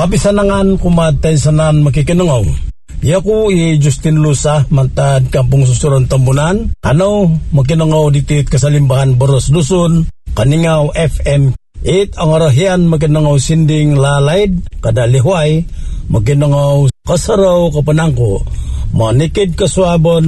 Apisanangan kumatay sanan makikinungaw. Yaku Justin Lusa mantad kampung Susuron Tambunan. Ano makinungaw ditit kasalimbahan Boros Luzon. Kaningaw FM 8 ang arahian makinungaw sinding lalaid kadalihuay. Makinungaw kasaraw kapanangko. Manikid kaswabon